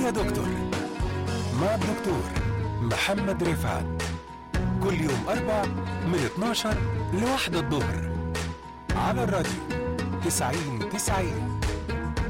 يا دكتور مع الدكتور محمد رفعت، كل يوم أربع من 12 ل1 الظهر على الراديو 90-90.